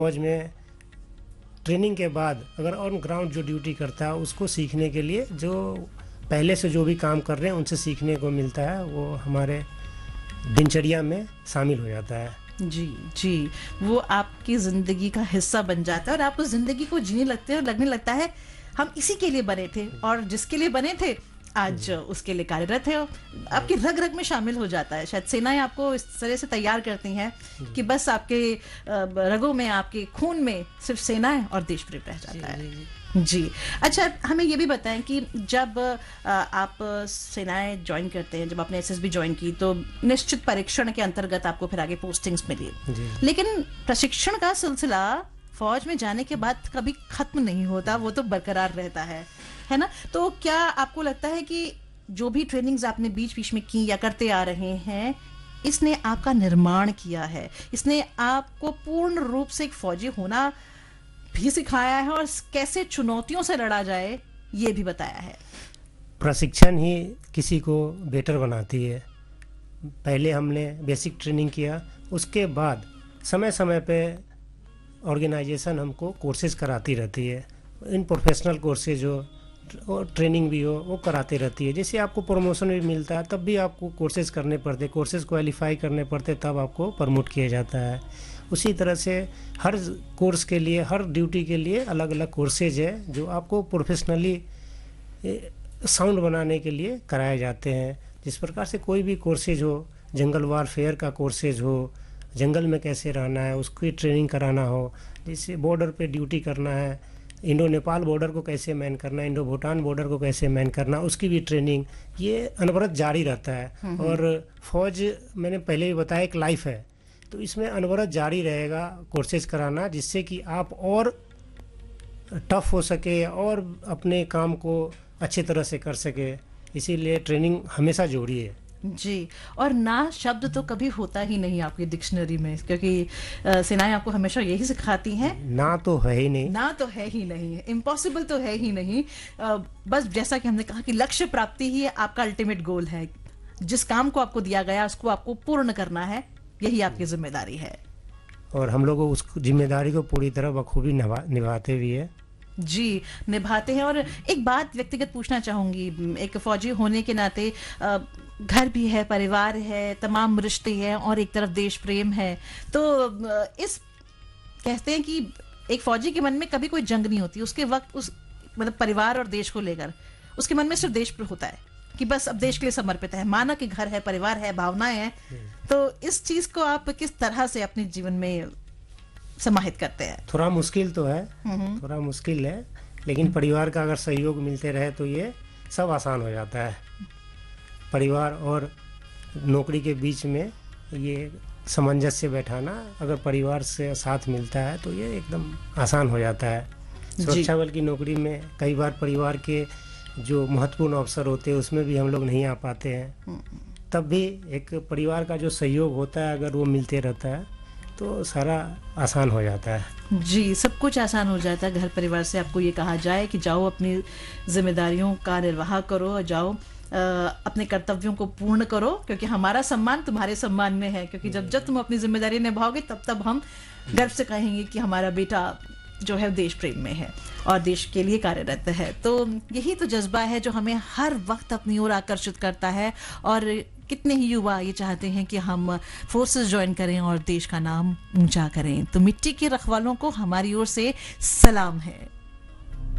फौज में ट्रेनिंग के बाद अगर ऑन ग्राउंड जो ड्यूटी करता है उसको सीखने के लिए जो पहले से जो भी काम कर रहे हैं उनसे सीखने को मिलता है, वो हमारे दिनचर्या में शामिल हो जाता है। जी जी, वो आपकी जिंदगी का हिस्सा बन जाता है और आप उस जिंदगी को जीने लगते हैं और लगने लगता है हम इसी के लिए बने थे और जिसके लिए बने थे आज उसके लिए कार्यरत है। आपकी रग रग में शामिल हो जाता है। शायद सेनाएं आपको इस तरह से तैयार करती हैं कि बस आपके रगों में, आपके खून में सिर्फ सेनाएं और देश प्रेम रह जाता है। जी, अच्छा, हमें ये भी बताएं कि जब आप सेनाएं ज्वाइन करते हैं, जब आपने एसएसबी ज्वाइन की तो निश्चित परीक्षण के अंतर्गत आपको फिर आगे पोस्टिंग्स मिली, लेकिन प्रशिक्षण का सिलसिला फौज में जाने के बाद कभी खत्म नहीं होता, वो तो बरकरार रहता है ना? तो क्या आपको लगता है कि जो भी ट्रेनिंग्स आपने बीच बीच में की या करते आ रहे हैं, इसने आपका निर्माण किया है, इसने आपको पूर्ण रूप से एक फौजी होना भी सिखाया है और कैसे चुनौतियों से लड़ा जाए ये भी बताया है? प्रशिक्षण ही किसी को बेटर बनाती है। पहले हमने बेसिक ट्रेनिंग किया, उसके बाद समय समय पे ऑर्गेनाइजेशन हमको कोर्सेज कराती रहती है। इन प्रोफेशनल कोर्सेज हो और ट्रेनिंग भी हो वो कराती रहती है। जैसे आपको प्रमोशन भी मिलता है तब भी आपको कोर्सेज करने पड़ते, कोर्सेज क्वालिफाई करने पड़ते, तब आपको प्रमोट किया जाता है। उसी तरह से हर कोर्स के लिए, हर ड्यूटी के लिए अलग अलग कोर्सेज है जो आपको प्रोफेशनली साउंड बनाने के लिए कराए जाते हैं। जिस प्रकार से कोई भी कोर्सेज हो, जंगल वारफेयर का कोर्सेज हो, जंगल में कैसे रहना है उसकी ट्रेनिंग कराना हो, जैसे बॉर्डर पे ड्यूटी करना है, इंडो नेपाल बॉर्डर को कैसे मैन करना है, इंडो भूटान बॉर्डर को कैसे मैन करना, उसकी भी ट्रेनिंग ये अनवरत जारी रहता है। और फौज, मैंने पहले भी बताया, एक लाइफ है, तो इसमें अनवरत जारी रहेगा कोर्सेज कराना, जिससे कि आप और टफ हो सके और अपने काम को अच्छी तरह से कर सके। इसीलिए ट्रेनिंग हमेशा जरूरी है। जी, और ना शब्द तो कभी होता ही नहीं आपकी डिक्शनरी में, क्योंकि सेनाएं आपको हमेशा यही सिखाती हैं, ना तो है ही नहीं, ना तो है ही नहीं, इम्पॉसिबल तो है ही नहीं। बस जैसा कि हमने कहा कि लक्ष्य प्राप्ति ही आपका अल्टीमेट गोल है। जिस काम को आपको दिया गया उसको आपको पूर्ण करना है, यही आपकी जिम्मेदारी है और हम लोग उस जिम्मेदारी को पूरी तरह बखूबी निभाते भी है। जी, निभाते हैं। और एक बात व्यक्तिगत पूछना चाहूंगी, एक फौजी होने के नाते घर भी है, परिवार है, तमाम रिश्ते हैं और एक तरफ देश प्रेम है, तो इस कहते हैं कि एक फौजी के मन में कभी कोई जंग नहीं होती, उसके वक्त उस मतलब परिवार और देश को लेकर उसके मन में सिर्फ देश प्रेम होता है कि बस अब देश के लिए समर्पित है, माना कि घर है, परिवार है, भावनाएं हैं। तो इस चीज को आप किस तरह से अपने जीवन में समाहित करते हैं? थोड़ा मुश्किल तो है, थोड़ा मुश्किल है, लेकिन परिवार का अगर सहयोग मिलते रहे तो ये सब आसान हो जाता है। परिवार और नौकरी के बीच में ये सामंजस्य बैठाना, अगर परिवार से साथ मिलता है तो ये एकदम आसान हो जाता है। सुरक्षा बल की नौकरी में कई बार परिवार के जो महत्वपूर्ण अवसर होते हैं उसमें भी हम लोग नहीं आ पाते हैं, तब भी एक परिवार का जो सहयोग होता है अगर वो मिलते रहता है तो सारा आसान हो जाता है। जी, सब कुछ आसान हो जाता है। घर परिवार से आपको ये कहा जाए कि जाओ अपनी जिम्मेदारियों का निर्वाह करो, जाओ अपने कर्तव्यों को पूर्ण करो, क्योंकि हमारा सम्मान तुम्हारे सम्मान में है, क्योंकि जब जब तुम अपनी जिम्मेदारी निभाओगे तब तब हम गर्व से कहेंगे कि हमारा बेटा जो है देश प्रेम में है और देश के लिए कार्यरत है। तो यही तो जज्बा है जो हमें हर वक्त अपनी ओर आकर्षित करता है और कितने ही युवा ये चाहते हैं कि हम फोर्सेस ज्वाइन करें और देश का नाम ऊंचा करें। तो मिट्टी के रखवालों को हमारी ओर से सलाम है।